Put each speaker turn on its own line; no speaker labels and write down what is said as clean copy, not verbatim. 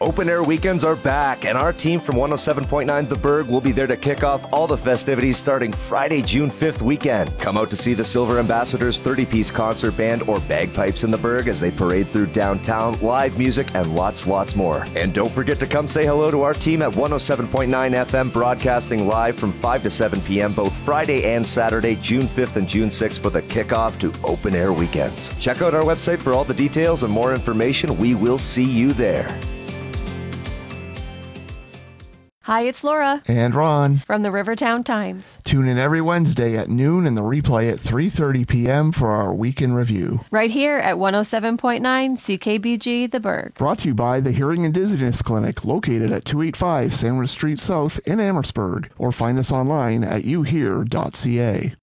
Open Air Weekends are back, and our team from 107.9 The Berg will be there to kick off all the festivities starting Friday, June 5th weekend. Come out to see the Silver Ambassadors 30-piece concert band or bagpipes in the Berg as they parade through downtown, live music, and lots more. And don't forget to come say hello to our team at 107.9 FM, broadcasting live from 5 to 7 p.m. both Friday and Saturday, June 5th and June 6th for the kickoff to Open Air Weekends. Check out our website for all the details and more information. We will see you there.
Hi, it's Laura.
And Ron.
From the Rivertown Times.
Tune in every Wednesday at noon and the replay at 3:30 p.m. for our Week in Review.
Right here at 107.9 CKBG The Berg.
Brought to you by the Hearing and Dizziness Clinic, located at 285 Sandwich Street South in Amherstburg. Or find us online at youhear.ca.